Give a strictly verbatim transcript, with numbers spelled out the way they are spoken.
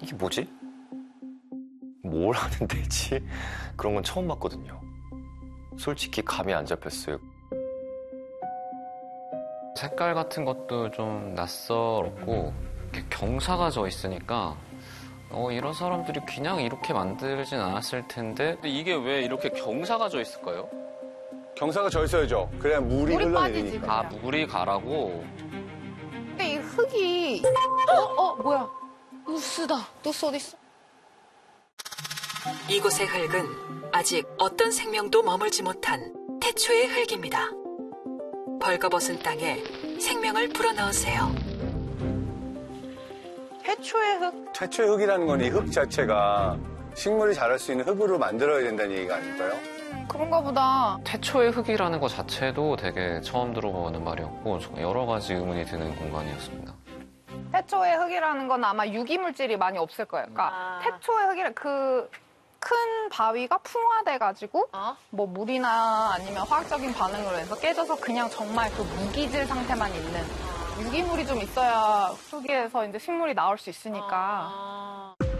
이게 뭐지? 뭘 하는 데지? 그런 건 처음 봤거든요. 솔직히 감이 안 잡혔어요. 색깔 같은 것도 좀 낯설었고 이렇게 경사가 져 있으니까 어, 이런 사람들이 그냥 이렇게 만들진 않았을 텐데. 근데 이게 왜 이렇게 경사가 져 있을까요? 경사가 져 있어야죠. 그래야 물이, 물이 흘러내리니까. 아, 물이 가라고? 근데 이 흙이 어? 어? 뭐야? 누스다. 누스 어딨어? 이곳의 흙은 아직 어떤 생명도 머물지 못한 태초의 흙입니다. 벌거벗은 땅에 생명을 불어넣으세요. 태초의 흙? 최초의 흙이라는 건 이 흙 자체가 식물이 자랄 수 있는 흙으로 만들어야 된다는 얘기가 아닐까요? 그런가 보다. 태초의 흙이라는 것 자체도 되게 처음 들어보는 말이었고 여러 가지 의문이 드는 공간이었습니다. 태초의 흙이라는 건 아마 유기물질이 많이 없을 거예요. 그러니까 아. 태초의 흙이라 그 큰 바위가 풍화돼가지고 어? 뭐 물이나 아니면 화학적인 반응으로 해서 깨져서 그냥 정말 그 무기질 상태만 있는 유기물이 좀 있어야 흙에서 이제 식물이 나올 수 있으니까. 아.